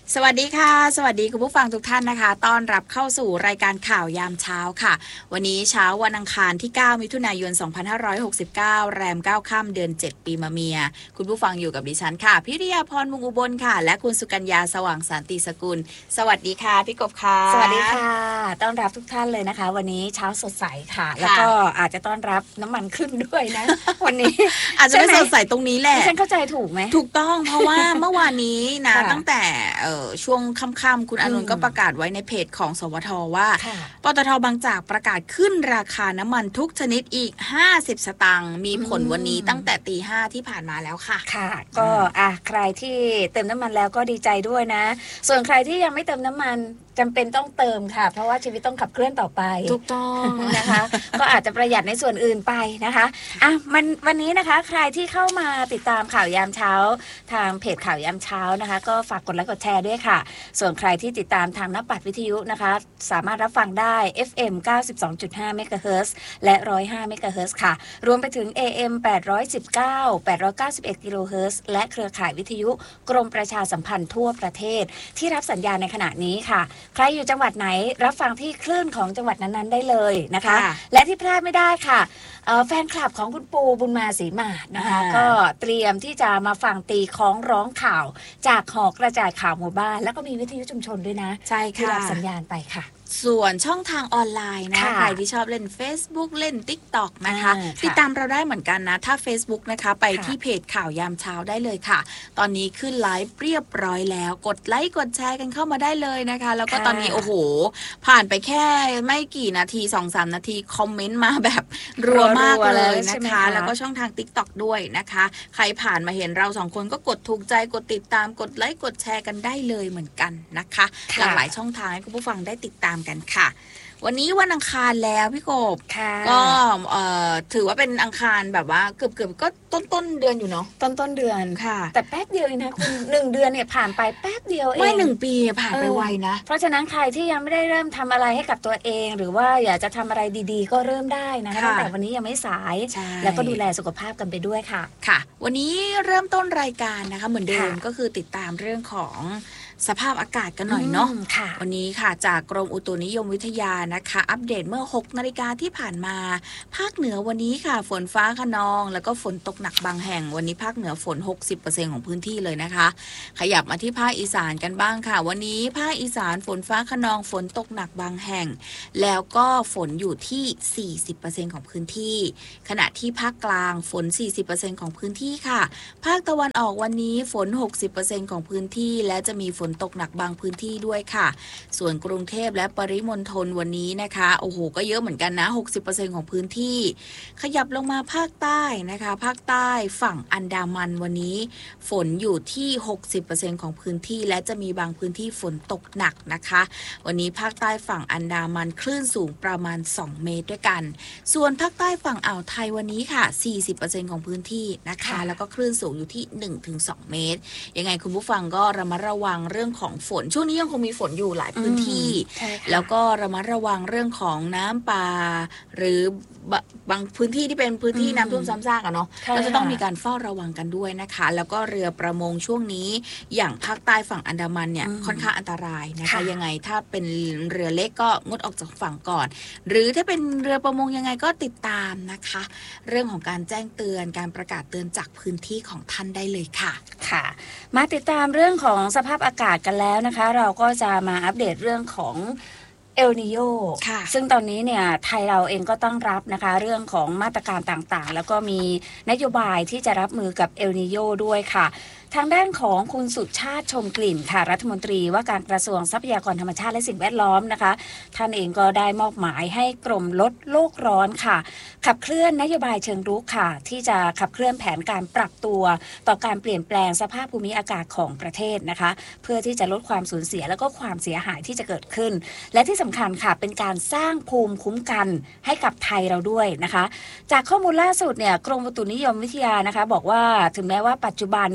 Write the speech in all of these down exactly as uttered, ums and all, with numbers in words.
สวัสดีค่ะสวัสดีคุณผู้ฟังทุกท่านนะคะต้อนรับเข้าสู่รายการข่าวยามเช้าค่ะวันนี้เช้าวันอังคารที่เก้ามิถุนายนสองพันห้าร้อยหกสิบเก้าแรมเก้าค่ำเดือนเจ็ดปีมะเมียคุณผู้ฟังอยู่กับดิฉันค่ะพิริยาพรมุงอุบลค่ะและคุณสุกัญญาสว่างสันติสกุลสวัสดีค่ะพี่กบค่ะสวัสดีค่ะต้อนรับทุกท่านเลยนะคะวันนี้เช้าสดใสค่ะแล้วก็อาจจะต้อนรับน้ำมันขึ้นด้วยนะวันนี้อาจจะไม่สดใสตรงนี้แหละฉันเข้าใจถูกไหมถูกต้องเพราะว่าเมื่อวานนี้นะตั้งแต่ช่วงค่ำๆคุณอนุนก็ประกาศไว้ในเพจของสวทว่าปตท.บางจากประกาศขึ้นราคาน้ำมันทุกชนิดอีกห้าสิบสตางค์มีผลวันนี้ตั้งแต่ตีห้าที่ผ่านมาแล้วค่ะค่ะก็อ่ะใครที่เติมน้ำมันแล้วก็ดีใจด้วยนะส่วนใครที่ยังไม่เติมน้ำมันจำเป็นต้องเติมค่ะเพราะว่าชีวิตต้องขับเคลื่อนต่อไปถูกต้องนะคะก็อาจจะประหยัดในส่วนอื่นไปนะคะอ่ะมันวันนี้นะคะใครที่เข้ามาติดตามข่าวยามเช้าทางเพจข่าวยามเช้านะคะก็ฝากกดไลค์กดแชร์ด้วยค่ะส่วนใครที่ติดตามทางหน้าปัดวิทยุนะคะสามารถรับฟังได้ เอฟ เอ็ม เก้าสิบสองจุดห้า เมกะเฮิรตซ์และหนึ่งร้อยห้าเมกะเฮิรตซ์ค่ะรวมไปถึง เอ เอ็ม แปดร้อยสิบเก้า แปดร้อยเก้าสิบเอ็ดกิโลเฮิรตซ์และเครือข่ายวิทยุกรมประชาสัมพันธ์ทั่วประเทศที่รับสัญญาณในขณะนี้ค่ะใครอยู่จังหวัดไหนรับฟังที่คลื่นของจังหวัดนั้นๆได้เลยนะคะและที่พลาดไม่ได้ค่ะแฟนคลับของคุณปูบุญมาศรีมาศนะคะก็เตรียมที่จะมาฟังตีคล้องร้องข่าวจากหอกระจายข่าวหมู่บ้านแล้วก็มีวิทยุชุมชนด้วยนะใช่ค่ะที่รับสัญญาณไปค่ะส่วนช่องทางออนไลน์นะใครที่ชอบเล่น Facebook เล่น TikTok นะคะติดตามเราได้เหมือนกันนะถ้า Facebook นะคะไปที่เพจข่าวยามเช้าได้เลยค่ะตอนนี้ขึ้นไลฟ์เรียบร้อยแล้วกดไลค์กดแชร์กันเข้ามาได้เลยนะคะแล้วก็ตอนนี้โอ้โหผ่านไปแค่ไม่กี่นาที สองถึงสาม นาทีคอมเมนต์มาแบบรัวมากเลยนะคะแล้วก็ช่องทาง TikTok ด้วยนะคะใครผ่านมาเห็นเราสองคนก็กดถูกใจกดติดตามกดไลค์กดแชร์กันได้เลยเหมือนกันนะคะหลากหลายช่องทางให้คุณผู้ฟังได้ติดตามกันค่ะวันนี้วันอังคารแล้วพี่กบก็ถือว่าเป็นอังคารแบบว่าเกือบเกือบก็ต้นต้นเดือนอยู่เนาะต้นต้นเดือนค่ะแต่แป๊บเดียวเองนะคุณหนึ่งเดือนเนี่ยผ่านไปแป๊บเดียวเองไม่หนึ่งปีผ่านไปไวนะเพราะฉะนั้นใครที่ยังไม่ได้เริ่มทำอะไรให้กับตัวเองหรือว่าอยากจะทำอะไรดีๆก็เริ่มได้นะตั้งแต่วันนี้ยังไม่สายแล้วก็ดูแลสุขภาพกันไปด้วยค่ะค่ะวันนี้เริ่มต้นรายการนะคะเหมือนเดิมก็คือติดตามเรื่องของสภาพอากาศกันหน่อยเนาะวันนี้ค่ะจากกรมอุตุนิยมวิทยานะคะอัปเดตเมื่อหกนาฬิกาที่ผ่านมาภาคเหนือวันนี้ค่ะฝนฟ้าคะนองแล้วก็ฝนตกหนักบางแห่งวันนี้ภาคเหนือฝน หกสิบเปอร์เซ็นต์ ของพื้นที่เลยนะคะขยับมาที่ภาคอีสานกันบ้างค่ะวันนี้ภาคอีสานฝนฟ้าคะนองฝนตกหนักบางแห่งแล้วก็ฝนอยู่ที่ สี่สิบเปอร์เซ็นต์ ของพื้นที่ขณะที่ภาคกลางฝน สี่สิบเปอร์เซ็นต์ ของพื้นที่ค่ะภาคตะวันออกวันนี้ฝน หกสิบเปอร์เซ็นต์ ของพื้นที่และจะมีฝนตกหนักบางพื้นที่ด้วยค่ะส่วนกรุงเทพและปริมณฑลวันนี้นะคะโอ้โหก็เยอะเหมือนกันนะ หกสิบเปอร์เซ็นต์ ของพื้นที่ขยับลงมาภาคใต้นะคะภาคใต้ฝั่งอันดามันวันนี้ฝนอยู่ที่ หกสิบเปอร์เซ็นต์ ของพื้นที่และจะมีบางพื้นที่ฝนตกหนักนะคะวันนี้ภาคใต้ฝั่งอันดามันคลื่นสูงประมาณสองเมตรด้วยกันส่วนภาคใต้ฝั่งอ่าวไทยวันนี้ค่ะ สี่สิบเปอร์เซ็นต์ ของพื้นที่นะคะแล้วก็คลื่นสูงอยู่ที่ หนึ่งถึงสอง เมตรยังไงคุณผู้ฟังก็ระมัดระวังเรื่องของฝนช่วงนี้ยังคงมีฝนอยู่หลายพื้นที่แล้วก็ระมัดระวังเรื่องของน้ำป่าหรือบางพื้นที่ที่เป็นพื้นที่น้ำท่วมซ้ำซากอะเนาะก็จะต้องมีการเฝ้าระวังกันด้วยนะคะแล้วก็เรือประมงช่วงนี้อย่างภาคใต้ฝั่งอันดามันเนี่ยค่อนข้างอันตรายนะคะยังไงถ้าเป็นเรือเล็กก็งดออกจากฝั่งก่อนหรือถ้าเป็นเรือประมงยังไงก็ติดตามนะคะเรื่องของการแจ้งเตือนการประกาศเตือนจากพื้นที่ของท่านได้เลยค่ะค่ะมาติดตามเรื่องของสภาพอากาศกันแล้วนะคะเราก็จะมาอัปเดตเรื่องของเอลนิโยซึ่งตอนนี้เนี่ยไทยเราเองก็ต้องรับนะคะเรื่องของมาตรการต่างๆแล้วก็มีนโยบายที่จะรับมือกับเอลนิโยด้วยค่ะทางด้านของคุณสุชาติชมกลิ่นค่ะรัฐมนตรีว่าการกระทรวงทรัพยากรธรรมชาติและสิ่งแวดล้อมนะคะท่านเองก็ได้มอบหมายให้กรมลดโลกร้อนค่ะขับเคลื่อนนโยบายเชิงรุกค่ะที่จะขับเคลื่อนแผนการปรับตัวต่อการเปลี่ยนแปลงสภาพภูมิอากาศของประเทศนะคะเพื่อที่จะลดความสูญเสียแล้วก็ความเสียหายที่จะเกิดขึ้นและที่สำคัญค่ะเป็นการสร้างภูมิคุ้มกันให้กับไทยเราด้วยนะคะจากข้อมูลล่าสุดเนี่ยกรมอุตุนิยมวิทยานะคะบอกว่าถึงแม้ว่าปัจจุบันเนี่ยสภาพ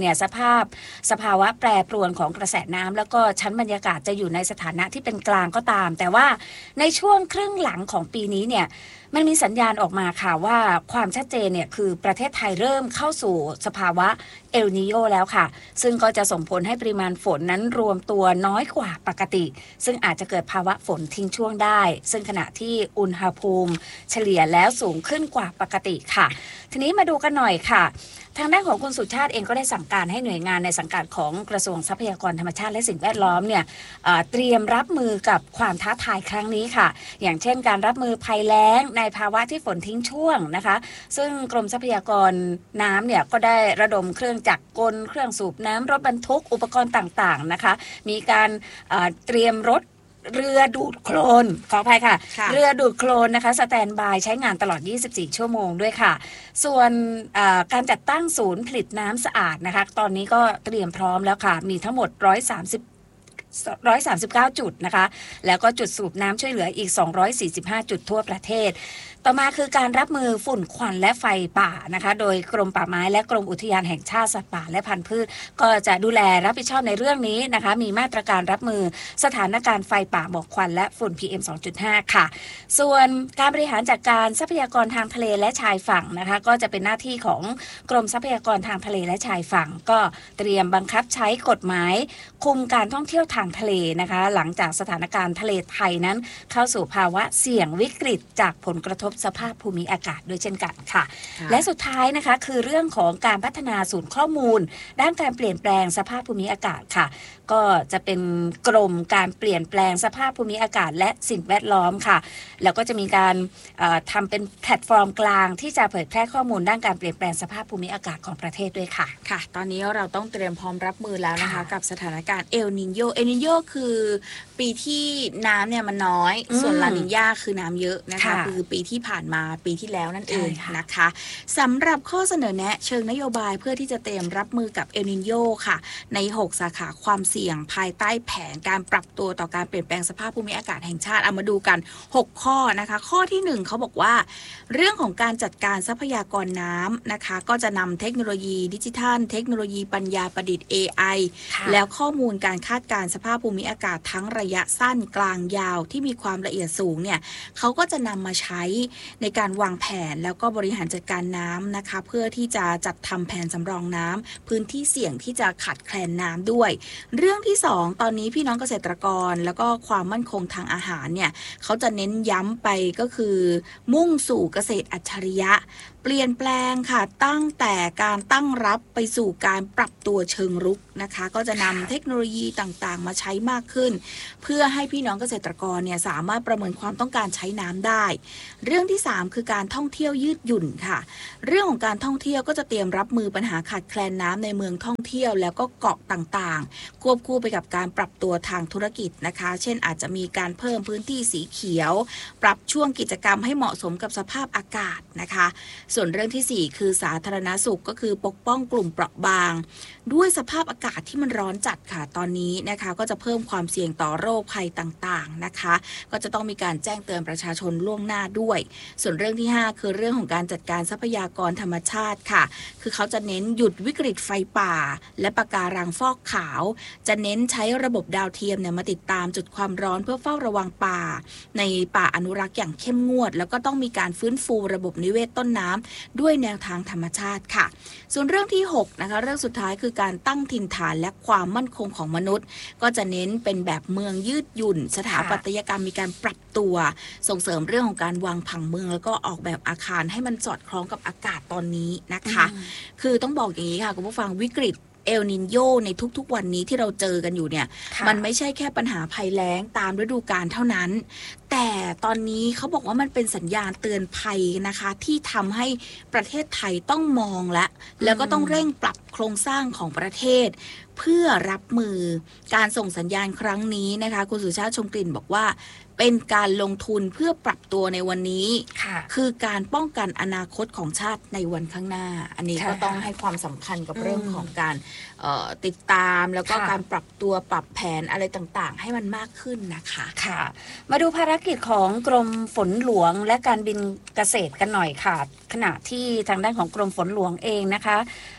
าพสภาวะแปรปรวนของกระแสน้ำแล้วก็ชั้นบรรยากาศจะอยู่ในสถานะที่เป็นกลางก็ตามแต่ว่าในช่วงครึ่งหลังของปีนี้เนี่ยมันมีสัญญาณออกมาค่ะว่าความชัดเจนเนี่ยคือประเทศไทยเริ่มเข้าสู่สภาวะเอลนีโญแล้วค่ะซึ่งก็จะส่งผลให้ปริมาณฝนนั้นรวมตัวน้อยกว่าปกติซึ่งอาจจะเกิดภาวะฝนทิ้งช่วงได้ซึ่งขณะที่อุณหภูมิเฉลี่ยแล้วสูงขึ้นกว่าปกติค่ะทีนี้มาดูกันหน่อยค่ะทางด้านของคุณสุชาติเองก็ได้สั่งการให้หน่วยงานในสังกัดของกระทรวงทรัพยากรธรรมชาติและสิ่งแวดล้อมเนี่ยเตรียมรับมือกับความท้าทายครั้งนี้ค่ะอย่างเช่นการรับมือภัยแล้งในภาวะที่ฝนทิ้งช่วงนะคะซึ่งกรมทรัพยากรน้ำเนี่ยก็ได้ระดมเครื่องจักรกลเครื่องสูบน้ำรถบรรทุกอุปกรณ์ต่างๆนะคะมีการเตรียมรถเรือดูดโคลนขออภัยค่ะเรือดูดโคลนนะคะสแตนบายใช้งานตลอดยี่สิบสี่ชั่วโมงด้วยค่ะส่วนการจัดตั้งศูนย์ผลิตน้ำสะอาดนะคะตอนนี้ก็เตรียมพร้อมแล้วค่ะมีทั้งหมดหนึ่งร้อยสามสิบ หนึ่งร้อยสามสิบเก้าจุดนะคะแล้วก็จุดสูบน้ำช่วยเหลืออีกสองร้อยสี่สิบห้าจุดทั่วประเทศต่อมาคือการรับมือฝุ่นควันและไฟป่านะคะโดยกรมป่าไม้และกรมอุทยานแห่งชาติสัตว์ป่าและพันธุ์พืชก็จะดูแลรับผิดชอบในเรื่องนี้นะคะมีมาตรการรับมือสถานการณ์ไฟป่าหมอกควันและฝุ่น พี เอ็ม สองจุดห้า ค่ะส่วนการบริหารจัดการทรัพยากรทางทะเลและชายฝั่งนะคะก็จะเป็นหน้าที่ของกรมทรัพยากรทางทะเลและชายฝั่งก็เตรียมบังคับใช้กฎหมายคุมการท่องเที่ยวทางทะเลนะคะหลังจากสถานการณ์ทะเลไทยนั้นเข้าสู่ภาวะเสี่ยงวิกฤตจากผลกระทบสภาพภูมิอากาศด้วยเช่นกันค่ะและสุดท้ายนะคะคือเรื่องของการพัฒนาศูนย์ข้อมูลด้านการเปลี่ยนแปลงสภาพภูมิอากาศค่ะก็จะเป็นกรมการเปลี่ยนแปลงสภาพภูมิอากาศและสิ่งแวดล้อมค่ะแล้วก็จะมีการทำเป็นแพลตฟอร์มกลางที่จะเผยแพร่ข้อมูลด้านการเปลี่ยนแปลงสภาพภูมิอากาศของประเทศด้วยค่ะค่ะตอนนี้เราต้องเตรียมพร้อมรับมือแล้วนะคะกับสถานการณ์เอลนิโญเอลนิโญคือปีที่น้ำเนี่ยมันน้อยส่วนลานิญาคือน้ำเยอะนะคะคือปีที่ผ่านมาปีที่แล้วนั่นเองนะคะสำหรับข้อเสนอแนะเชิงนโยบายเพื่อที่จะเตรียมรับมือกับเอลนิโญค่ะในหกสาขาความเสี่ยงภายใต้แผนการปรับตัวต่อการเปลี่ยนแปลงสภาพภูมิอากาศแห่งชาติเอามาดูกันหกข้อนะคะข้อที่หนึ่งเขาบอกว่าเรื่องของการจัดการทรัพยากรน้ำนะคะก็จะนำเทคโนโลยีดิจิทัลเทคโนโลยีปัญญาประดิษฐ์ เอ ไอ แล้วข้อมูลการคาดการณ์สภาพภูมิอากาศทั้งระยะสั้นกลางยาวที่มีความละเอียดสูงเนี่ยเขาก็จะนำมาใช้ในการวางแผนแล้วก็บริหารจัดการน้ำนะคะเพื่อที่จะจัดทำแผนสำรองน้ำพื้นที่เสี่ยงที่จะขาดแคลนน้ำด้วยเรื่องที่สองตอนนี้พี่น้องเกษตรกรแล้วก็ความมั่นคงทางอาหารเนี่ยเขาจะเน้นย้ำไปก็คือมุ่งสู่เกษตรอัจฉริยะเปลี่ยนแปลงค่ะตั้งแต่การตั้งรับไปสู่การปรับตัวเชิงรุกนะคะก็จะนำเทคโนโลยีต่างๆมาใช้มากขึ้นเพื่อให้พี่น้องเกษตรกรเนี่ยสามารถประเมินความต้องการใช้น้ำได้เรื่องที่สามคือการท่องเที่ยวยืดหยุ่นค่ะเรื่องของการท่องเที่ยวก็จะเตรียมรับมือปัญหาขาดแคลนน้ำในเมืองท่องเที่ยวแล้วก็เกาะต่างๆควบคู่ไปกับการปรับตัวทางธุรกิจนะคะเช่นอาจจะมีการเพิ่มพื้นที่สีเขียวปรับช่วงกิจกรรมให้เหมาะสมกับสภาพอากาศนะคะส่วนเรื่องที่สี่คือสาธารณสุขก็คือปกป้องกลุ่มเปราะบางด้วยสภาพอากาศที่มันร้อนจัดค่ะตอนนี้นะคะก็จะเพิ่มความเสี่ยงต่อโรคภัยต่างๆนะคะก็จะต้องมีการแจ้งเตือนประชาชนล่วงหน้าด้วยส่วนเรื่องที่ห้าคือเรื่องของการจัดการทรัพยากรธรรมชาติค่ะคือเขาจะเน้นหยุดวิกฤตไฟป่าและปะการังฟอกขาวจะเน้นใช้ระบบดาวเทียมเนี่ยมาติดตามจุดความร้อนเพื่อเฝ้าระวังป่าในป่าอนุรักษ์อย่างเข้มงวดแล้วก็ต้องมีการฟื้นฟูระบบนิเวศต้นน้ำด้วยแนวทางธรรมชาติค่ะส่วนเรื่องที่หกนะคะเรื่องสุดท้ายคือการตั้งถิ่นฐานและความมั่นคงของมนุษย์ก็จะเน้นเป็นแบบเมืองยืดหยุ่นสถาปัตยกรรมมีการปรับตัวส่งเสริมเรื่องของการวางผังเมืองแล้วก็ออกแบบอาคารให้มันสอดคล้องกับอากาศตอนนี้นะคะคือต้องบอกอย่างนี้ค่ะคุณผู้ฟังวิกฤตเอลนิโญในทุกๆวันนี้ที่เราเจอกันอยู่เนี่ยมันไม่ใช่แค่ปัญหาภัยแล้งตามฤดูกาลเท่านั้นแต่ตอนนี้เขาบอกว่ามันเป็นสัญญาณเตือนภัยนะคะที่ทำให้ประเทศไทยต้องมองและแล้วก็ต้องเร่งปรับโครงสร้างของประเทศเพื่อรับมือการส่งสัญญาณครั้งนี้นะคะคุณสุชาติชมกลิ่นบอกว่าเป็นการลงทุนเพื่อปรับตัวในวันนี้คือการป้องกันอนาคตของชาติในวันข้างหน้าอันนี้ก็ต้องให้ความสำคัญกับเรื่องของการติดตามแล้วก็การปรับตัวปรับแผนอะไรต่างๆให้มันมากขึ้นนะคะค่ะมาดูภารกิจของกรมฝนหลวงและการบินเกษตรกันหน่อยค่ะขณะที่ทางด้านของกรมฝนหลวงเองนะคะ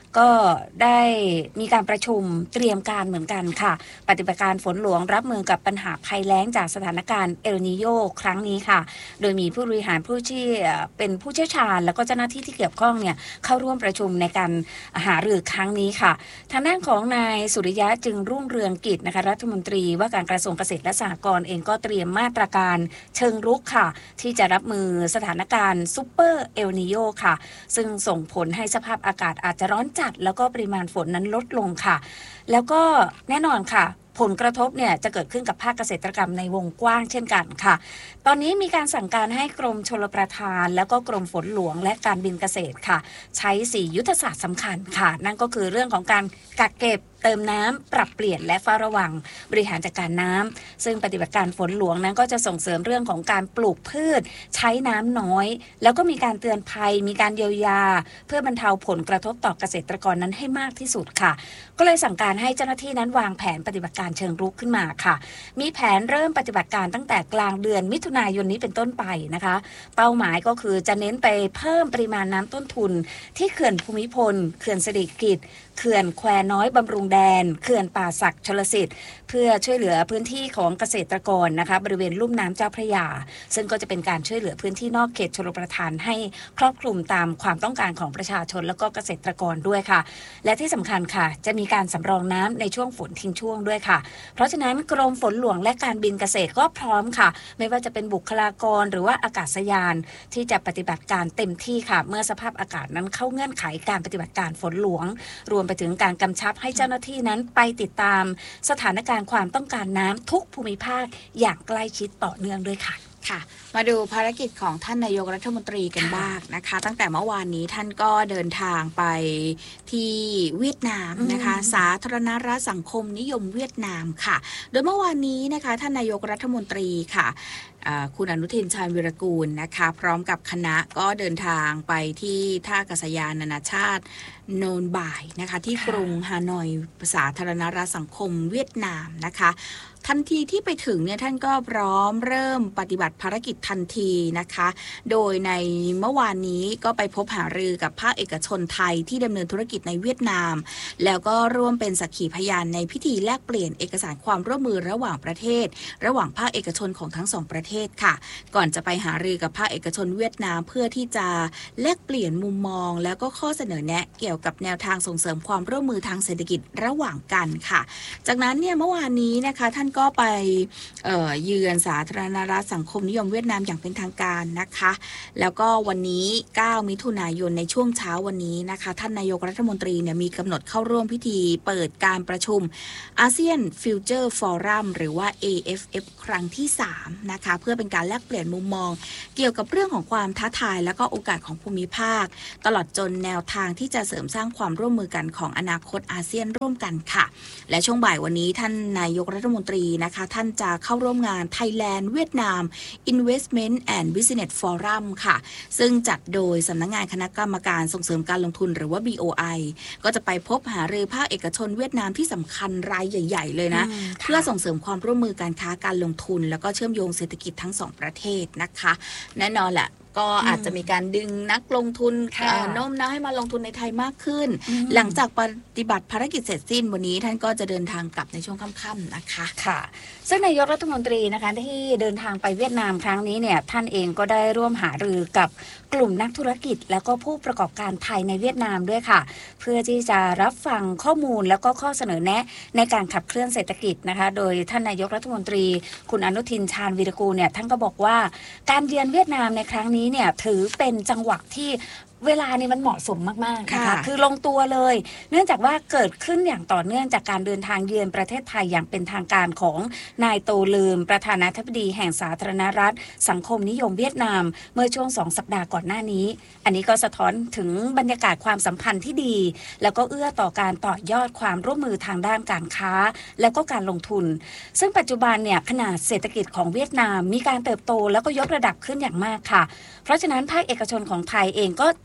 ก็ได้มีการประชุมเตรียมการเหมือนกันค่ะปฏิบัติการฝนหลวงรับมือกับปัญหาภัยแล้งจากสถานการณ์เอลนีโญครั้งนี้ค่ะโดยมีผู้บริหารผู้ที่เป็นผู้เชี่ยวชาญแล้วก็เจ้าหน้าที่ที่เกี่ยวข้องเนี่ยเข้าร่วมประชุมในการหารือครั้งนี้ค่ะทางด้านของนายสุริยะจึงรุ่งเรืองกิจนะคะรัฐมนตรีว่าการกระทรวงเกษตรและสหกรณ์เองก็เตรียมมาตรการเชิงรุกค่ะที่จะรับมือสถานการณ์ซุปเปอร์เอลนีโญค่ะซึ่งส่งผลให้สภาพอากาศอาจจะร้อนจัดแล้วก็ปริมาณฝนนั้นลดลงค่ะแล้วก็แน่นอนค่ะผลกระทบเนี่ยจะเกิดขึ้นกับภาคเกษตรกรรมในวงกว้างเช่นกันค่ะตอนนี้มีการสั่งการให้กรมชลประทานแล้วก็กรมฝนหลวงและการบินเกษตรค่ะใช้สี่ยุทธศาสตร์สำคัญค่ะนั่นก็คือเรื่องของการกักเก็บเติมน้ำปรับเปลี่ยนและเฝ้าระวังบริหารจัดการน้ำซึ่งปฏิบัติการฝนหลวงนั้นก็จะส่งเสริมเรื่องของการปลูกพืชใช้น้ำน้อยแล้วก็มีการเตือนภัยมีการเยียวยาเพื่อบรรเทาผลกระทบต่อเกษตรกรนั้นให้มากที่สุดค่ะก็เลยสั่งการให้เจ้าหน้าที่นั้นวางแผนปฏิบัติการเชิงรุกขึ้นมาค่ะมีแผนเริ่มปฏิบัติการตั้งแต่กลางเดือนมิถุนายนนี้เป็นต้นไปนะคะเป้าหมายก็คือจะเน้นไปเพิ่มปริมาณน้ำต้นทุนที่เขื่อนภูมิพลเขื่อนสิริกิติ์เขื่อนแควน้อยบำรุงแดนเขื่อนป่าสักชลสิทธิ์เพื่อช่วยเหลือพื้นที่ของเกษตรกรนะคะบริเวณลุ่มน้ำเจ้าพระยาซึ่งก็จะเป็นการช่วยเหลือพื้นที่นอกเขตชลประทานให้ครอบคลุมตามความต้องการของประชาชนแล้วก็เกษตรกรด้วยค่ะและที่สำคัญค่ะจะมีการสำรองน้ำในช่วงฝนทิ้งช่วงด้วยค่ะเพราะฉะนั้นกรมฝนหลวงและการบินเกษตรก็พร้อมค่ะไม่ว่าจะเป็นบุคลากรหรือว่าอากาศยานที่จะปฏิบัติการเต็มที่ค่ะเมื่อสภาพอากาศนั้นเข้าเงื่อนไขการปฏิบัติการฝนหลวงรวมไปถึงการกำชับให้เจ้าหน้าที่นั้นไปติดตามสถานการณ์ความต้องการน้ำทุกภูมิภาคอย่างใกล้ชิดต่อเนื่องด้วยค่ะค่ะมาดูภารกิจของท่านนายกรัฐมนตรีกันบ้างนะคะตั้งแต่เมื่อวานนี้ท่านก็เดินทางไปที่เวียดนามนะคะสาธารณรัฐสังคมนิยมเวียดนามค่ะโดยเมื่อวานนี้นะคะท่านนายกรัฐมนตรีค่ะคุณอนุทินชาญวิรากูลนะคะพร้อมกับคณะก็เดินทางไปที่ท่าอากาศยานนานาชาติโนนบ่ายนะคะที่กรุงฮานอยสาธารณรัฐสังคมเวียดนามนะคะทันทีที่ไปถึงเนี่ยท่านก็พร้อมเริ่มปฏิบัติภารกิจทันทีนะคะโดยในเมื่อวานนี้ก็ไปพบหารือกับภาคเอกชนไทยที่ดำเนินธุรกิจในเวียดนามแล้วก็ร่วมเป็นสักขีพยานในพิธีแลกเปลี่ยนเอกสารความร่วมมือระหว่างประเทศระหว่างภาคเอกชนของทั้งสองประเทศค่ะก่อนจะไปหารือกับภาคเอกชนเวียดนามเพื่อที่จะแลกเปลี่ยนมุมมองแล้วก็ข้อเสนอแนะเกี่ยวกับแนวทางส่งเสริมความร่วมมือทางเศรษฐกิจระหว่างกันค่ะจากนั้นเนี่ยเมื่อวานนี้นะคะท่านก็ไปเอ่อเยือนสาธารณรัฐสังคมนิยมเวียดนามอย่างเป็นทางการนะคะแล้วก็วันนี้เก้ามิถุนายนในช่วงเช้าวันนี้นะคะท่านนายกรัฐมนตรีเนี่ยมีกำหนดเข้าร่วมพิธีเปิดการประชุมอาเซียนฟิวเจอร์ฟอรัมหรือว่า เอ เอฟ เอฟ ครั้งที่สามนะคะเพื่อเป็นการแลกเปลี่ยนมุมมองเกี่ยวกับเรื่องของความท้าทายและก็โอกาสของภูมิภาคตลอดจนแนวทางที่จะเสริมสร้างความร่วมมือกันของอนาคตอาเซียนร่วมกันค่ะและช่วงบ่ายวันนี้ท่านนายกรัฐมนตรีนะคะท่านจะเข้าร่วมงาน Thailand เวียดนาม Investment and Business Forum ค่ะซึ่งจัดโดยสำนักงานคณะกรรมการส่งเสริมการลงทุนหรือว่า บี โอ ไอ ก็จะไปพบหารือภาคเอกชนเวียดนามที่สำคัญรายใหญ่ๆเลยนะเพื่อส่งเสริมความร่วมมือการค้าการลงทุนแล้วก็เชื่อมโยงเศรษฐกิจทั้งสองประเทศนะคะแน่นอนแหละก็อาจจะมีการดึงนักลงทุนโน้มน้าวให้มาลงทุนในไทยมากขึ้นหลังจากปฏิบัติภารกิจเสร็จสิ้นวันนี้ท่านก็จะเดินทางกลับในช่วงค่ำๆนะคะค่ะซึ่งนายกรัฐมนตรีนะคะที่เดินทางไปเวียดนามครั้งนี้เนี่ยท่านเองก็ได้ร่วมหารือกับกลุ่มนักธุรกิจแล้วก็ผู้ประกอบการไทยในเวียดนามด้วยค่ะเพื่อที่จะรับฟังข้อมูลแล้วก็ข้อเสนอแนะในการขับเคลื่อนเศรษฐกิจนะคะโดยท่านนายกรัฐมนตรีคุณอนุทินชาญวีรกูลเนี่ยท่านก็บอกว่าการเยือนเวียดนามในครั้งนี้เนี่ยถือเป็นจังหวะที่เวลานี่มันเหมาะสมมากๆนะคะคือลงตัวเลยเนื่องจากว่าเกิดขึ้นอย่างต่อเนื่องจากการเดินทางเยือนประเทศไทยอย่างเป็นทางการของนายโตลืมประธานาธิบดีแห่งสาธารณรัฐสังคมนิยมเวียดนามเมื่อช่วงสองสัปดาห์ก่อนหน้านี้อันนี้ก็สะท้อนถึงบรรยากาศความสัมพันธ์ที่ดีแล้วก็เอื้อต่อการต่อยอดความร่วมมือทางด้านการค้าแล้วก็การลงทุนซึ่งปัจจุบันเนี่ยขนาดเศรษฐกิจของเวียดนามมีการเติบโตแล้วก็ยกระดับขึ้นอย่างมากค่ะเพราะฉะนั้นภาคเอกชนของไทยเองก็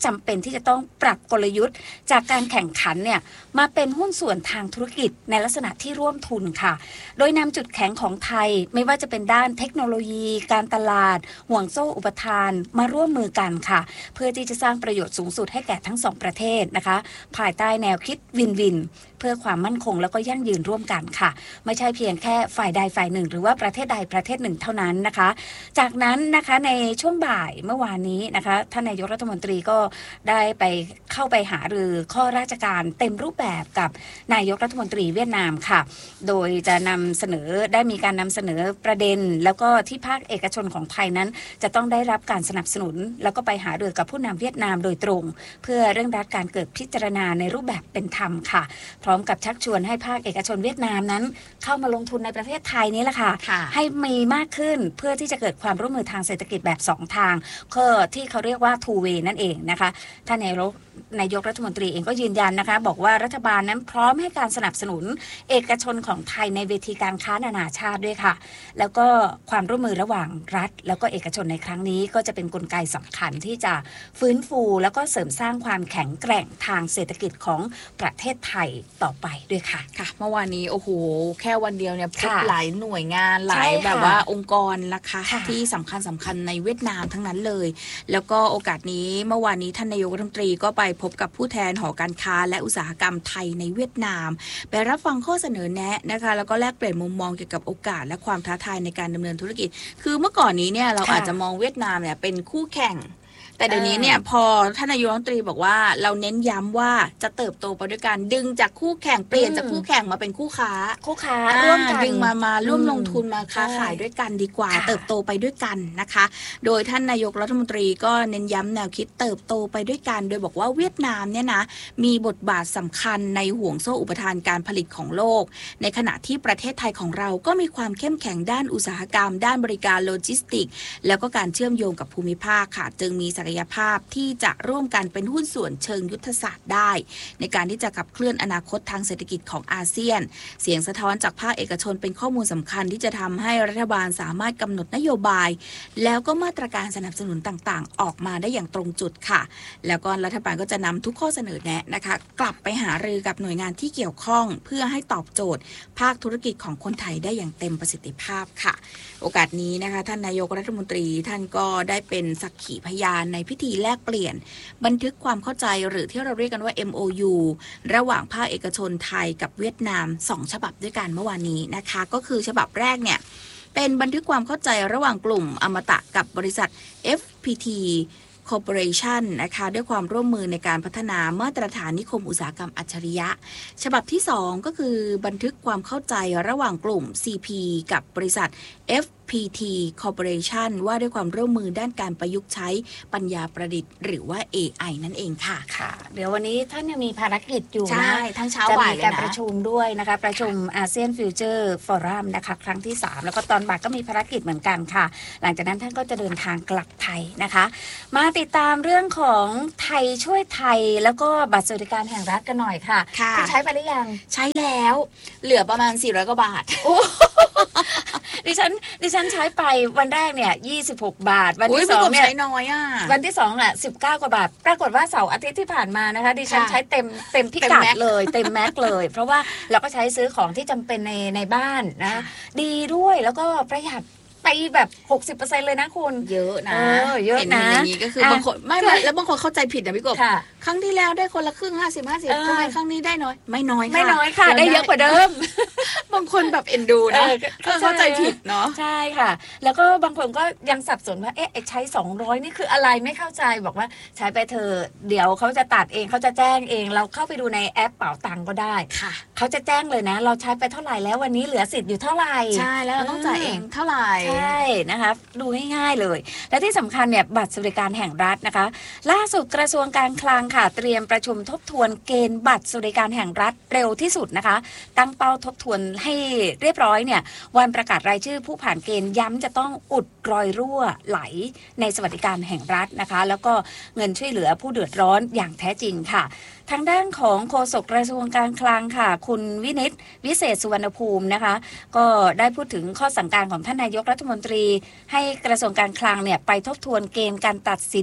จำเป็นที่จะต้องปรับกลยุทธ์จากการแข่งขันเนี่ยมาเป็นหุ้นส่วนทางธุรกิจในลักษณะที่ร่วมทุนค่ะโดยนำจุดแข็งของไทยไม่ว่าจะเป็นด้านเทคโนโลยีการตลาดห่วงโซ่อุปทานมาร่วมมือกันค่ะเพื่อที่จะสร้างประโยชน์สูงสุดให้แก่ทั้งสองประเทศนะคะภายใต้แนวคิดวินวินเพื่อความมั่นคงแล้วก็ยั่งยืนร่วมกันค่ะไม่ใช่เพียงแค่ฝ่ายใดฝ่ายหนึ่งหรือว่าประเทศใดประเทศหนึ่งเท่านั้นนะคะจากนั้นนะคะในช่วงบ่ายเมื่อวานนี้นะคะท่านนายกรัฐมนตรีก็ได้ไปเข้าไปหารือข้อราชการเต็มรูปแบบกับนายกรัฐมนตรีเวียดนามค่ะโดยจะนำเสนอได้มีการนำเสนอประเด็นแล้วก็ที่ภาคเอกชนของไทยนั้นจะต้องได้รับการสนับสนุนแล้วก็ไปหารือกับผู้นำเวียดนามโดยตรงเพื่อเร่งรัดการเกิดพิจารณาในรูปแบบเป็นธรรมค่ะพร้อมกับชักชวนให้ภาคเอกชนเวียดนามนั้นเข้ามาลงทุนในประเทศไทยนี้แหละค่ะให้มีมากขึ้นเพื่อที่จะเกิดความร่วมมือทางเศรษฐกิจแบบสองทางก็ที่เขาเรียกว่า two way นั่นเองนะคะท่านนายกนายกรัฐมนตรีเองก็ยืนยันนะคะบอกว่ารัฐบาลนั้นพร้อมให้การสนับสนุนเอกชนของไทยในเวทีการค้านานาชาติด้วยค่ะแล้วก็ความร่วมมือระหว่างรัฐแล้วก็เอกชนในครั้งนี้ก็จะเป็นกลไกสำคัญที่จะฟื้นฟูแล้วก็เสริมสร้างความแข็งแกร่งทางเศรษฐกิจของประเทศไทยต่อไปด้วยค่ะค่ะเมื่อวานนี้โอ้โหแค่วันเดียวเนี่ยพบหลายหน่วยงานหลายแบบว่าองค์กรนะคะที่สำคัญสำคัญในเวียดนามทั้งนั้นเลยแล้วก็โอกาสนี้เมื่อวานนี้ท่านนายกรัฐมนตรีก็ไปพบกับผู้แทนหอการค้าและอุตสาหกรรมไทยในเวียดนามไปรับฟังข้อเสนอแนะนะคะแล้วก็แลกเปลี่ยนมุมมองเกี่ยวกับโอกาสและความท้าทายในการดำเนินธุรกิจคือเมื่อก่อนนี้เนี่ยเราอาจจะมองเวียดนามเนี่ยเป็นคู่แข่งแต่เดี๋ยวนี้เนี่ยพอท่านนายกรัฐมนตรีบอกว่าเราเน้นย้ำว่าจะเติบโตไปด้วยกันดึงจากคู่แข่งเปลี่ยนจากคู่แข่งมาเป็นคู่ค้าคู่ค้าร่วมกันดึงมามาร่วมลงทุนมาค้าขายด้วยกันดีกว่าเติบโตไปด้วยกันนะคะโดยท่านนายกรัฐมนตรีก็เน้นย้ำแนวคิดเติบโตไปด้วยกันโดยบอกว่าเวียดนามเนี่ยนะมีบทบาทสำคัญในห่วงโซ่อุปทานการผลิตของโลกในขณะที่ประเทศไทยของเราก็มีความเข้มแข็งด้านอุตสาหกรรมด้านบริการโลจิสติกส์แล้วก็การเชื่อมโยงกับภูมิภาคค่ะจึงมีศักยภาพที่จะร่วมกันเป็นหุ้นส่วนเชิงยุทธศาสตร์ได้ในการที่จะขับเคลื่อนอนาคตทางเศรษฐกิจของอาเซียนเสียงสะท้อนจากภาคเอกชนเป็นข้อมูลสำคัญที่จะทำให้รัฐบาลสามารถกำหนดนโยบายแล้วก็มาตรการสนับสนุนต่างๆออกมาได้อย่างตรงจุดค่ะแล้วก็รัฐบาลก็จะนำทุกข้อเสนอแนะนะคะกลับไปหารือกับหน่วยงานที่เกี่ยวข้องเพื่อให้ตอบโจทย์ภาคธุรกิจของคนไทยได้อย่างเต็มประสิทธิภาพค่ะโอกาสนี้นะคะท่านนายกรัฐมนตรีท่านก็ได้เป็นสักขีพยานในพิธีแลกเปลี่ยนบันทึกความเข้าใจหรือที่เราเรียกกันว่า เอ็ม โอ ยู ระหว่างภาคเอกชนไทยกับเวียดนามสองฉบับด้วยกันเมื่อวานนี้นะคะก็คือฉบับแรกเนี่ยเป็นบันทึกความเข้าใจระหว่างกลุ่มอมตะกับบริษัท เอฟ พี ที Corporation นะคะด้วยความร่วมมือในการพัฒนามาตรฐานนิคมอุตสาหกรรมอัจฉริยะฉบับที่สองก็คือบันทึกความเข้าใจระหว่างกลุ่ม ซี พี กับบริษัท เอฟ พี ที Corporation ว่าด้วยความร่วมมือด้านการประยุกต์ใช้ปัญญาประดิษฐ์หรือว่า เอ ไอ นั่นเองค่ะค่ะเดี๋ยววันนี้ท่านยังมีภารกิจอยู่นะใช่ทั้งเช้าบ่ายเลยนะจะมีการประชุมด้วยนะคะประชุมอาเซียนฟิวเจอร์ฟอรัมนะคะครั้งที่สามแล้วก็ตอนบ่ายก็มีภารกิจเหมือนกันค่ะหลังจากนั้นท่านก็จะเดินทางกลับไทยนะคะมาติดตามเรื่องของไทยช่วยไทยแล้วก็บัตรสวัสดิการแห่งรัฐกันหน่อยค่ะคุณใช้ไปหรือยังใช้แล้วเหลือประมาณสี่ร้อยกว่าบาทดิฉันดิฉันใช้ไปวันแรกเนี่ยยี่สิบหกบาทวันที่สองเนี่ยใช้น้อยอ่ะวันที่สองอ่ะสิบเก้ากว่าบาทปรากฏว่าเสาร์อาทิตย์ที่ผ่านมานะคะดิฉันใช้เต็มเต็มพิกัดเลยเต็มแม็กเลยเพราะว่าเราก็ใช้ซื้อของที่จำเป็นในในบ้านนะดีด้วยแล้วก็ประหยัดไปแบบ หกสิบเปอร์เซ็นต์ เลยนะคุณเยอะนะเยอะนะอย่างนี้ก็คือบางคนไม่แล้วบางคนเข้าใจผิดนะพี่กบครั้งที่แล้วได้คนละครึ่งห้าสิบ ห้าสิบทำไมครั้งนี้ได้น้อยไม่น้อยค่ะไม่น้อยค่ะได้เยอะกว่าเดิมบางคนแบบเอ็นดูนะเข้าใจผิดเนาะใช่ค่ะแล้วก็บางคนก็ยังสับสนว่าเอ๊ะใช้สองร้อยนี่คืออะไรไม่เข้าใจบอกว่าใช้ไปเธอเดี๋ยวเขาจะตัดเองเขาจะแจ้งเองเราเข้าไปดูในแอปเป๋าตังก็ได้ค่ะเขาจะแจ้งเลยนะเราใช้ไปเท่าไหร่แล้ววันนี้เหลือสิทธิ์อยู่เท่าไหร่ใช่แล้วเราต้องจ่ายเองเท่าไหร่ใช่นะคะดูง่ายๆเลยและที่สำคัญเนี่ยบัตรสวัสดิการแห่งรัฐนะคะล่าสุดกระทรวงการคลังค่ะเตรียมประชุมทบทวนเกณฑ์บัตรสวัสดิการแห่งรัฐเร็วที่สุดนะคะตั้งเป้าทบทวนให้เรียบร้อยเนี่ยวันประกาศรายชื่อผู้ผ่านเกณฑ์ย้ำจะต้องอุดรอยรั่วไหลในสวัสดิการแห่งรัฐนะคะแล้วก็เงินช่วยเหลือผู้เดือดร้อนอย่างแท้จริงค่ะทางด้านของโฆษกกระทรวงการคลังค่ะคุณวินิตวิเศษสุวรรณภูมินะคะก็ได้พูดถึงข้อสั่งการของท่านนายกรัฐมนตรีให้กระทรวงการคลังเนี่ยไปทบทวนเกณฑ์การตัดสิทธิ์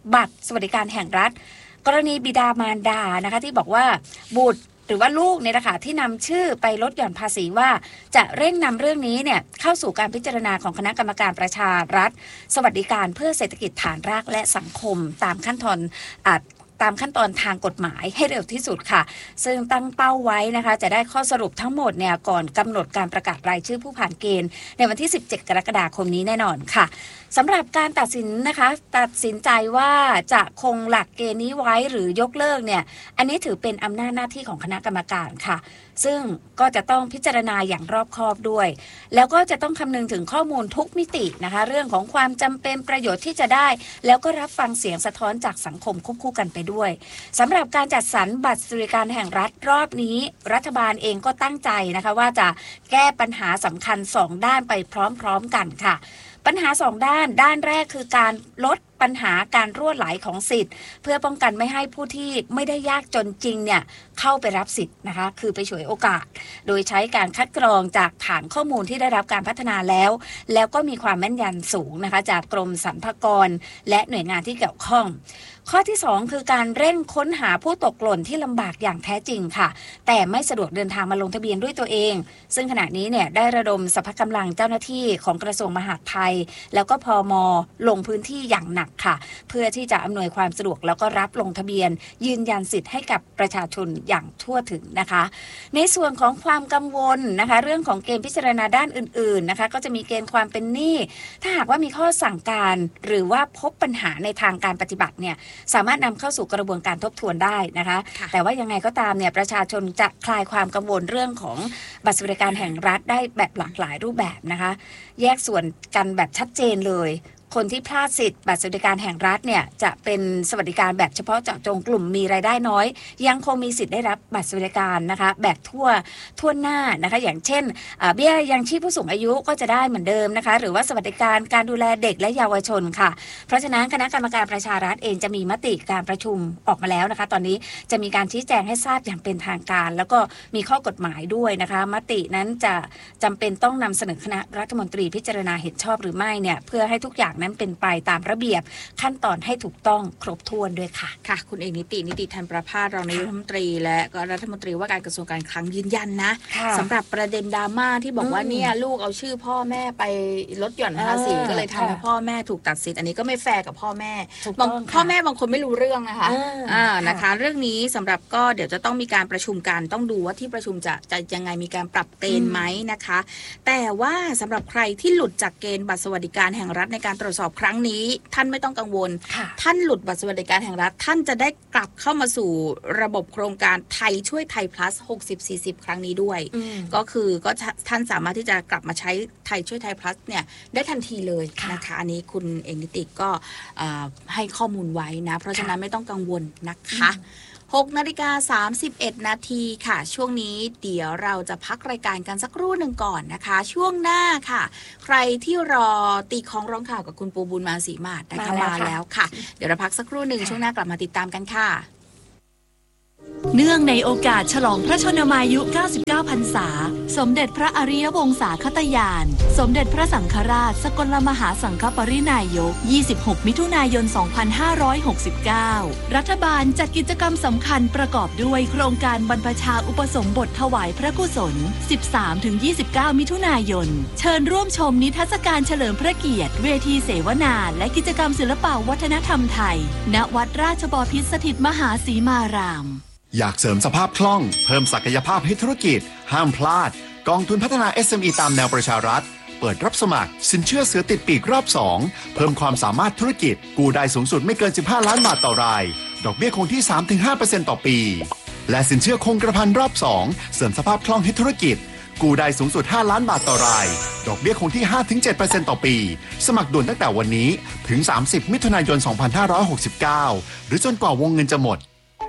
บัตรสวัสดิการแห่งรัฐกรณีบิดามารดานะคะที่บอกว่าบุตรหรือว่าลูกเนี่ยนะคะที่นำชื่อไปลดหย่อนภาษีว่าจะเร่งนำเรื่องนี้เนี่ยเข้าสู่การพิจารณาของคณะกรรมการประชารัฐสวัสดิการเพื่อเศรษฐกิจฐานรากและสังคมตามขั้นตอนอาจตามขั้นตอนทางกฎหมายให้เร็วที่สุดค่ะซึ่งตั้งเป้าไว้นะคะจะได้ข้อสรุปทั้งหมดเนี่ยก่อนกำหนดการประกาศรายชื่อผู้ผ่านเกณฑ์ในวันที่สิบเจ็ดกรกฎาคมนี้แน่นอนค่ะสำหรับการตัดสินนะคะตัดสินใจว่าจะคงหลักเกณฑ์นี้ไว้หรือยกเลิกเนี่ยอันนี้ถือเป็นอำนาจหน้าที่ของคณะกรรมการค่ะซึ่งก็จะต้องพิจารณาอย่างรอบคอบด้วยแล้วก็จะต้องคำนึงถึงข้อมูลทุกมิตินะคะเรื่องของความจำเป็นประโยชน์ที่จะได้แล้วก็รับฟังเสียงสะท้อนจากสังคมควบคู่กันไปด้วยสำหรับการจัดสรรบัตรสวัสดิการแห่งรัฐรอบนี้รัฐบาลเองก็ตั้งใจนะคะว่าจะแก้ปัญหาสำคัญสองด้านไปพร้อมๆกันค่ะปัญหาสองด้านด้านแรกคือการลดปัญหาการรั่วไหลของสิทธิ์เพื่อป้องกันไม่ให้ผู้ที่ไม่ได้ยากจนจริงเนี่ยเข้าไปรับสิทธิ์นะคะคือไปฉวยโอกาสโดยใช้การคัดกรองจากฐานข้อมูลที่ได้รับการพัฒนาแล้วแล้วก็มีความแม่นยำสูงนะคะจากกรมสรรพากรและหน่วยงานที่เกี่ยวข้องข้อที่สองคือการเร่งค้นหาผู้ตกหล่นที่ลำบากอย่างแท้จริงค่ะแต่ไม่สะดวกเดินทางมาลงทะเบียนด้วยตัวเองซึ่งขณะนี้เนี่ยได้ระดมสรรพกำลังเจ้าหน้าที่ของกระทรวงมหาดไทยแล้วก็พม.ลงพื้นที่อย่างหนักค่ะเพื่อที่จะอำนวยความสะดวกแล้วก็รับลงทะเบียนยืนยันสิทธิ์ให้กับประชาชนอย่างทั่วถึงนะคะในส่วนของความกังวลนะคะเรื่องของเกณฑ์พิจารณาด้านอื่นๆนะคะก็จะมีเกณฑ์ความเป็นหนี้ถ้าหากว่ามีข้อสั่งการหรือว่าพบปัญหาในทางการปฏิบัติเนี่ยสามารถนำเข้าสู่กระบวนการทบทวนได้นะคะแต่ว่ายังไงก็ตามเนี่ยประชาชนจะคลายความกังวลเรื่องของบัตรสวัสดิการแห่งรัฐได้แบบหลากหลายรูปแบบนะคะแยกส่วนกันแบบชัดเจนเลยคนที่พลาดสิทธิ์บัตรสวัสดิการแห่งรัฐเนี่ยจะเป็นสวัสดิการแบบเฉพาะเจาะจงกลุ่มมีรายได้น้อยยังคงมีสิทธิ์ได้รับบัตรสวัสดิการนะคะแบบทั่วทั่วหน้านะคะอย่างเช่นเบี้ยยังชีพผู้สูงอายุก็จะได้เหมือนเดิมนะคะหรือว่าสวัสดิการการดูแลเด็กและเยาวชนค่ะเพราะฉะนั้นคณะกรรมการประชารัฐเองจะมีมติการประชุมออกมาแล้วนะคะตอนนี้จะมีการชี้แจงให้ทราบอย่างเป็นทางการแล้วก็มีข้อกฎหมายด้วยนะคะมตินั้นจะจำเป็นต้องนำเสนอคณะรัฐมนตรีพิจารณาเห็นชอบหรือไม่เนี่ยเพื่อให้ทุกอย่างนั้นเป็นไปตามระเบียบขั้นตอนให้ถูกต้องครบถ้วนด้วยค่ะค่ะคุณเอกนิตินิติธันประภาสรองนายกรัฐมนตรีและก็รัฐมนตรีว่าการกระทรวงการคลังยืนยันนะสำหรับประเด็นดราม่าที่บอกว่าเนี่ยลูกเอาชื่อพ่อแม่ไปลดหย่อนภาษีก็เลยทำให้พ่อแม่ถูกตัดสิทธิ์อันนี้ก็ไม่แฟร์กับพ่อแม่บางพ่อแม่บางคนไม่รู้เรื่องนะคะอ่านะคะเรื่องนี้สำหรับก็เดี๋ยวจะต้องมีการประชุมกันต้องดูว่าที่ประชุมจะจะยังไงมีการปรับเกณฑ์ไหมนะคะแต่ว่าสำหรับใครที่หลุดจากเกณฑ์บัตรสวัสดิการแห่งรัฐในการตรวจสอบครั้งนี้ท่านไม่ต้องกังวลท่านหลุดบัตรสวัสดิการแห่งรัฐท่านจะได้กลับเข้ามาสู่ระบบโครงการไทยช่วยไทย plus หกสิบ สี่สิบ ครั้งนี้ด้วยก็คือก็ท่านสามารถที่จะกลับมาใช้ไทยช่วยไทย plus เนี่ยได้ทันทีเลยนะคะอันนี้คุณเอกนิติก็ให้ข้อมูลไว้นะเพราะฉะนั้นไม่ต้องกังวลนะคะหกนาฬิกาสามสิบเอ็ดนาทีค่ะช่วงนี้เดี๋ยวเราจะพักรายการกันสักครู่หนึ่งก่อนนะคะช่วงหน้าค่ะใครที่รอตีคล้องร้องข่าวกับคุณปูบุญมาศรีมาศนะคะมาแล้วค่ะเดี๋ยวเราพักสักครู่หนึ่งช่วงหน้ากลับมาติดตามกันค่ะเนื่องในโอกาสฉลองพระชนมายุเก้าสิบเก้าพรรษาสมเด็จพระอริยวงศาคตญาณสมเด็จพระสังฆราชสกลมหาสังฆปรินายกยี่สิบหกมิถุนายนสองพันห้าร้อยหกสิบเก้ารัฐบาลจัดกิจกรรมสำคัญประกอบด้วยโครงการบรรพชาอุปสมบทถวายพระกุศล สิบสามถึงยี่สิบเก้า มิถุนายนเชิญร่วมชมนิทรรศการเฉลิมพระเกียรติเวทีเสวนาและกิจกรรมศิลปวัฒนธรรมไทยณวัดราชบพิตรสถิตมหาสีมารามอยากเสริมสภาพคล่องเพิ่มศักยภาพให้ธุรกิจห้ามพลาดกองทุนพัฒนา เอส เอ็ม อี ตามแนวประชารัฐเปิดรับสมัครสินเชื่อเสือติดปีกรอบสองเพิ่มความสามารถธุรกิจกู้ได้สูงสุดไม่เกินสิบห้าล้านบาทต่อรายดอกเบี้ยคงที่ สามถึงห้าเปอร์เซ็นต์ ต่อปีและสินเชื่อคงกระพันรอบสองเสริมสภาพคล่องให้ธุรกิจกู้ได้สูงสุดห้าล้านบาทต่อรายดอกเบี้ยคงที่ ห้าถึงเจ็ดเปอร์เซ็นต์ ต่อปีสมัครด่วนตั้งแต่วันนี้ถึงสามสิบมิถุนายนสองพันห้าร้อยหกสิบเก้าหรือจนกว่าวงเงินจะหมด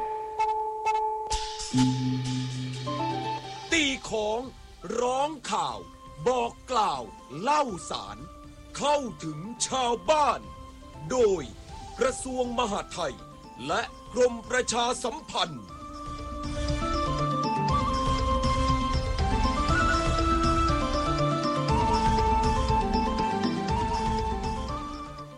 ตีของร้องข่าวบอกกล่าวเล่าสารเข้าถึงชาวบ้านโดยกระทรวงมหาดไทยและกรมประชาสัมพันธ์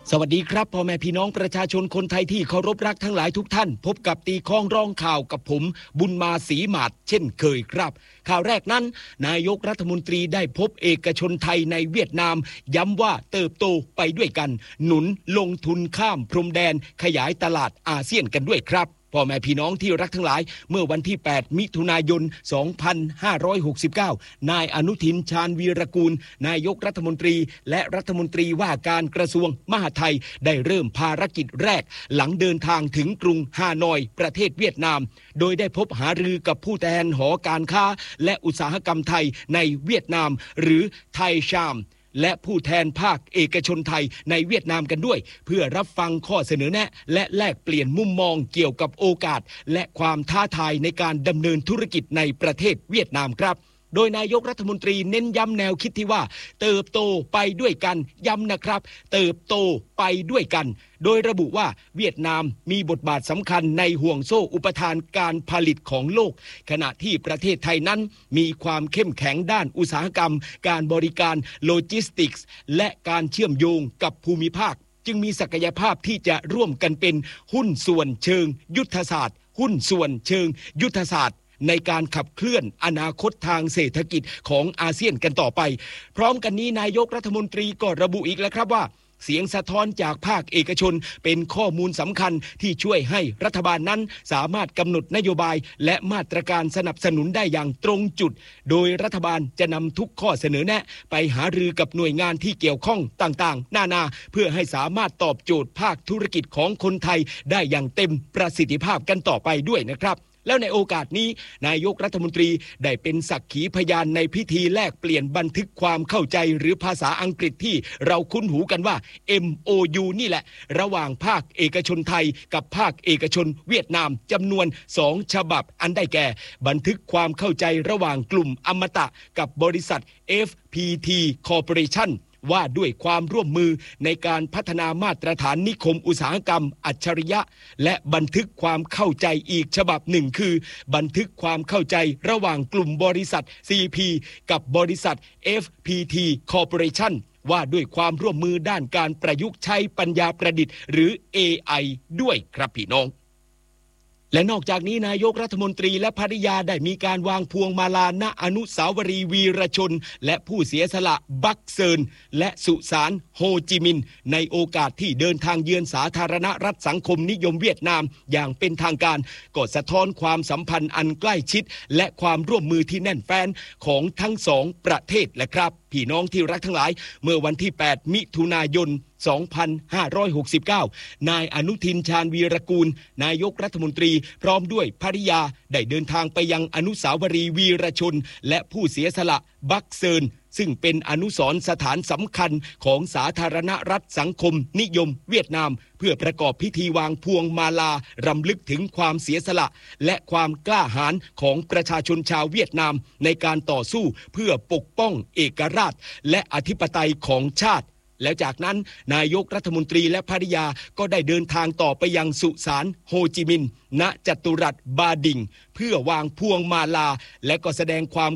สวัสดีครับพ่อแม่พี่น้องประชาชนคนไทยที่เคารพรักทั้งหลายทุกท่านพบกับตีคล้องร้องข่าวกับผมบุญมาศรีหมาดเช่นเคยครับข่าวแรกนั้นนายกรัฐมนตรีได้พบเอกชนไทยในเวียดนามย้ำว่าเติบโตไปด้วยกันหนุนลงทุนข้ามพรมแดนขยายตลาดอาเซียนกันด้วยครับพ่อแม่พี่น้องที่รักทั้งหลายเมื่อวันที่แปดมิถุนายนสองพันห้าร้อยหกสิบเก้านายอนุทินชาญวีรกูลนายกรัฐมนตรีและรัฐมนตรีว่าการกระทรวงมหาดไทยได้เริ่มภารกิจแรกหลังเดินทางถึงกรุงฮานอยประเทศเวียดนามโดยได้พบหารือกับผู้แทนหอการค้าและอุตสาหกรรมไทยในเวียดนามหรือไทยชามและผู้แทนภาคเอกชนไทยในเวียดนามกันด้วยเพื่อรับฟังข้อเสนอแนะและแลกเปลี่ยนมุมมองเกี่ยวกับโอกาสและความท้าทายในการดำเนินธุรกิจในประเทศเวียดนามครับโดยนายกรัฐมนตรีเน้นย้ำแนวคิดที่ว่าเติบโตไปด้วยกันย้ำนะครับเติบโตไปด้วยกันโดยระบุว่าเวียดนามมีบทบาทสำคัญในห่วงโซ่อุปทานการผลิตของโลกขณะที่ประเทศไทยนั้นมีความเข้มแข็งด้านอุตสาหกรรมการบริการโลจิสติกส์และการเชื่อมโยงกับภูมิภาคจึงมีศักยภาพที่จะร่วมกันเป็นหุ้นส่วนเชิงยุทธศาสตร์หุ้นส่วนเชิงยุทธศาสตร์ในการขับเคลื่อนอนาคตทางเศรษฐกิจของอาเซียนกันต่อไปพร้อมกันนี้นายกรัฐมนตรีก็ระบุอีกแล้วครับว่าเสียงสะท้อนจากภาคเอกชนเป็นข้อมูลสำคัญที่ช่วยให้รัฐบาลนั้นสามารถกำหนดนโยบายและมาตรการสนับสนุนได้อย่างตรงจุดโดยรัฐบาลจะนำทุกข้อเสนอแนะไปหารือกับหน่วยงานที่เกี่ยวข้องต่างๆนานาเพื่อให้สามารถตอบโจทย์ภาคธุรกิจของคนไทยได้อย่างเต็มประสิทธิภาพกันต่อไปด้วยนะครับแล้วในโอกาสนี้นายกรัฐมนตรีได้เป็นสักขีพยานในพิธีแลกเปลี่ยนบันทึกความเข้าใจหรือภาษาอังกฤษที่เราคุ้นหูกันว่า เอ็ม โอ ยู นี่แหละระหว่างภาคเอกชนไทยกับภาคเอกชนเวียดนามจำนวนสองฉบับอันได้แก่บันทึกความเข้าใจระหว่างกลุ่มอมตะกับบริษัท เอฟ พี ที Corporationว่าด้วยความร่วมมือในการพัฒนามาตรฐานนิคมอุตสาหกรรมอัจฉริยะและบันทึกความเข้าใจอีกฉบับหนึ่งคือบันทึกความเข้าใจระหว่างกลุ่มบริษัท ซี พี กับบริษัท เอฟ พี ที Corporation ว่าด้วยความร่วมมือด้านการประยุกต์ใช้ปัญญาประดิษฐ์หรือ เอ ไอ ด้วยครับพี่น้องและนอกจากนี้นายกรัฐมนตรีและภริยาได้มีการวางพวงมาลาณอนุสาวรีย์วีรชนและผู้เสียสละบักเซินและสุสานโฮจิมินห์ในโอกาสที่เดินทางเยือนสาธารณรัฐสังคมนิยมเวียดนามอย่างเป็นทางการก็สะท้อนความสัมพันธ์อันใกล้ชิดและความร่วมมือที่แน่นแฟ้นของทั้งสองประเทศแหละครับพี่น้องที่รักทั้งหลายเมื่อวันที่แปดมิถุนายนสองพันห้าร้อยหกสิบเก้านายอนุทินชาญวีรกูลนายกรัฐมนตรีพร้อมด้วยภริยาได้เดินทางไปยังอนุสาวรีย์วีรชนและผู้เสียสละบักเซินซึ่งเป็นอนุสรณ์สถานสำคัญของสาธารณรัฐสังคมนิยมเวียดนามเพื่อประกอบพิธีวางพวงมาลารำลึกถึงความเสียสละและความกล้าหาญของประชาชนชาวเวียดนามในการต่อสู้เพื่อปกป้องเอกราชและอธิปไตยของชาติแล้วจากนั้นนายกรัฐมนตรีและภริยาก็ได้เดินทางต่อไปยังสุสานโฮจิมินห์ณจัตุรัสบาดิงเพื่อวางพวงมาลาและก็แสดงความ